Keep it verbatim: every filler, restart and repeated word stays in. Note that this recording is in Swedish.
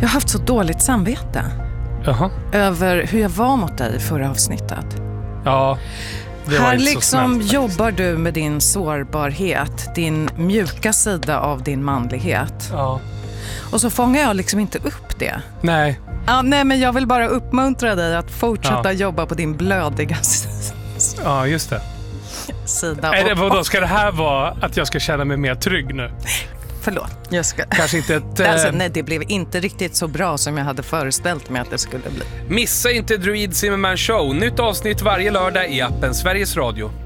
Jag har haft så dåligt samvete. Jaha. Över hur jag var mot dig i förra avsnittet. Ja, det var här inte liksom så snällt, jobbar du med din sårbarhet, din mjuka sida av din manlighet. Ja. Och så fångar jag liksom inte upp det. Nej. Ja, nej, men jag vill bara uppmuntra dig att fortsätta Ja. jobba på din blödiga Ja, just det. sida. Är det vadå, ska det här vara att jag ska känna mig mer trygg nu? Förlåt, jag ska... Kanske inte ett... Alltså, eh, nej, det blev inte riktigt så bra som jag hade föreställt mig att det skulle bli. Missa inte Druid Zimmerman Show. Nytt avsnitt varje lördag i appen Sveriges Radio.